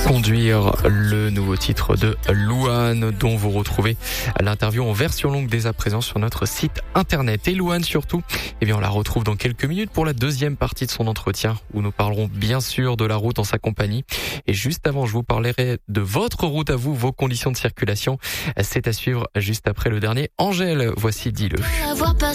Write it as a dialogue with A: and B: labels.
A: Conduire, le nouveau titre de Louane, dont vous retrouvez l'interview en version longue dès à présent sur notre site internet. Et Louane surtout, on la retrouve dans quelques minutes pour la deuxième partie de son entretien, où nous parlerons bien sûr de la route en sa compagnie. Et juste avant, je vous parlerai de votre route à vous, vos conditions de circulation. C'est à suivre juste après le dernier. Angèle, voici Dis-le.